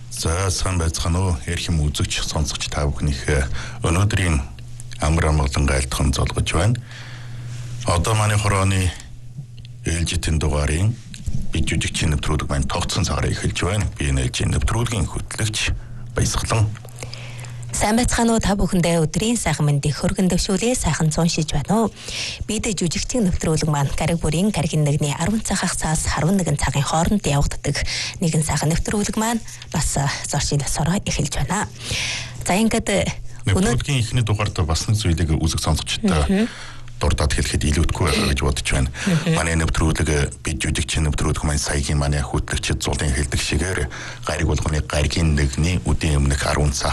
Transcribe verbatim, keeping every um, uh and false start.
За сайн байцгаана уу ярих юм үзэгч сонсогч та бүхнийх өнөөдрийн амар амгалан гайлтхан золгож байна. Одоо манай хорооны ээлжитэн дугаарын бид жүжигчийн нэвтрүүлэг маань тогтсон цагаараа эхэлж байна. Би ээлжийн нэвтрүүлгийн хөтлөгч Баясгалан. Сайн байцгаана уу та бүхэндээ өдрийн сайхан мэндийг хөргөн дэвшүүлээ сайхан цууншиж байна уу. Бид жүжигчийн нэвтрүүлэг маань гариг бүрийн гаригийн нэгний арван цагаас цаас арван нэгэн цагийн хооронд явагддаг нэгэн сайхан нэвтрүүлэг маань бас зочид сороо эхэлж байна. За ингээд нэвтрүүлгийн эхний дугаард бас нэг зүйлийг үзэг сонсогчтой дурдаад хэлэхэд илүүдгүй байгаа гэж бодож байна. Манай нэвтрүүлэг бид жүжигчийн нэвтрүүлэг маань саягийн манай хөтлөгчд зулын хэлдэг шигээр гариг болгоны гаригийн нэгний үдийн өмнөх арван цаг